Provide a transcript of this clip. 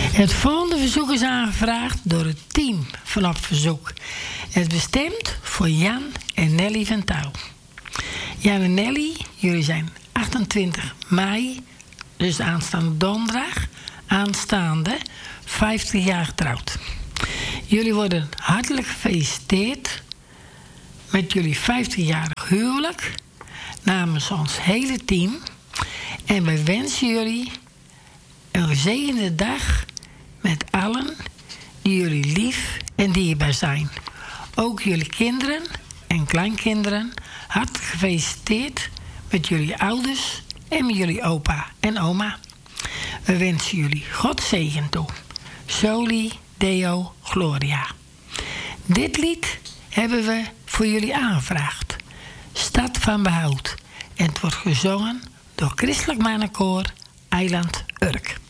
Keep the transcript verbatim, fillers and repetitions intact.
Het volgende verzoek is aangevraagd door het team van Op Verzoek. Het is bestemd voor Jan en Nelly van Touw. Jan en Nelly, jullie zijn achtentwintig mei, dus aanstaande donderdag, aanstaande vijftig jaar getrouwd. Jullie worden hartelijk gefeliciteerd met jullie vijftigjarig huwelijk namens ons hele team. En wij wensen jullie een gezegende dag met allen die jullie lief en dierbaar zijn. Ook jullie kinderen en kleinkinderen hartelijk gefeliciteerd met jullie ouders en met jullie opa en oma. We wensen jullie God zegen toe. Soli Deo Gloria. Dit lied hebben we voor jullie aangevraagd. Stad van Behoud. En het wordt gezongen door Christelijk Mannenkoor Eiland Urk.